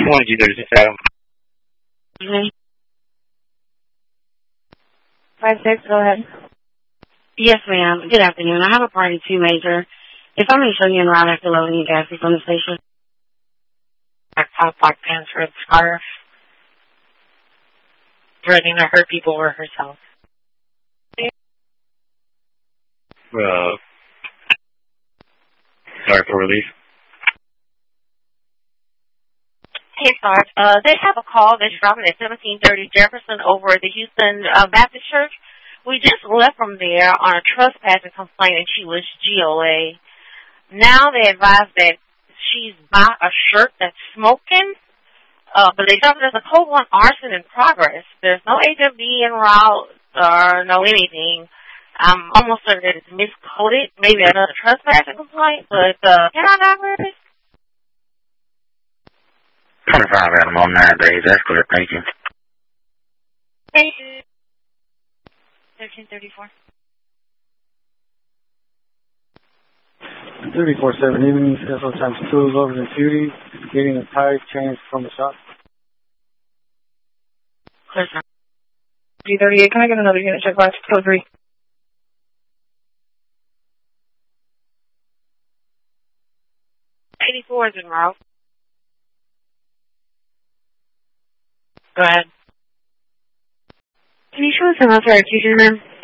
morning, G37. 56, go ahead. Yes, ma'am. Good afternoon. I have a party 2 major. If I'm going to show you around after loading your gas from the station. Black pants, red scarf. Threatening to hurt people or herself. Sorry for release. Hey, Sarge. They have a call that's dropping at 1730 Jefferson over at the Houston Baptist Church. We just left from there on a trespassing complaint, and she was GOA. Now they advise that she's bought a shirt that's smoking, but they tell me there's a code 1 arson in progress. There's no HFD en route or no anything. I'm almost certain that it's miscoded, maybe another trespassing complaint, but can I digress? 25 animal, 9 days. That's clear. Thank you. Thank you. 1334. 34-7 evening, schedule times 2 over the duty, getting a tire change from the shop. Clear, sir. G38, can I get another unit check box? Code 3. '84 is en route. Go ahead. Can you show us some else for our teachers, ma'am?